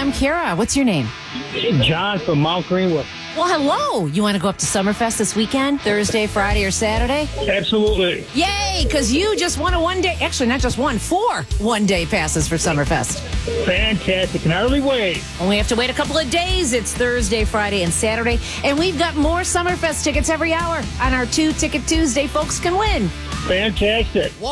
I'm Kara. What's your name? John from Mount Greenwood. Well, hello. You want to go up to Summerfest this weekend? Thursday, Friday, or Saturday? Absolutely. Yay, because you just won a one-day, actually not just one, 4 one-day passes for Summerfest. Fantastic. Can hardly wait. Only have to wait a couple of days. It's Thursday, Friday, and Saturday. And we've got more Summerfest tickets every hour. On our 2 Ticket Tuesday, folks can win. Fantastic.